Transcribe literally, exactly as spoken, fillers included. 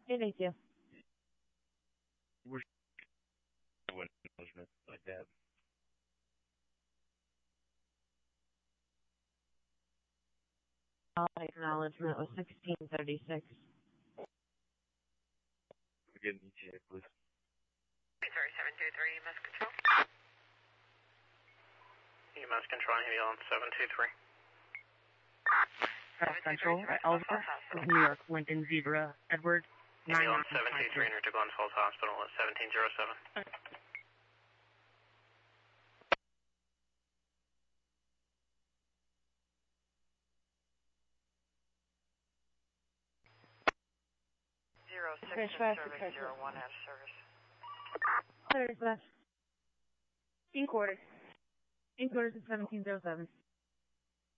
It ain't you. We're acknowledgement like that. All acknowledgement was sixteen thirty-six. We're getting E T A, please. Sorry, seven two three, E M S control. E M S control, ambulance seven two three. Press Central at Ellsworth, New York, Lincoln, Zebra, Edward, Ambulance seven two three, enter to Glens Falls Hospital at seventeen oh seven. Zero six in service, zero one out of service. Clear dispatch. In quarters. In quarters at seventeen oh seven.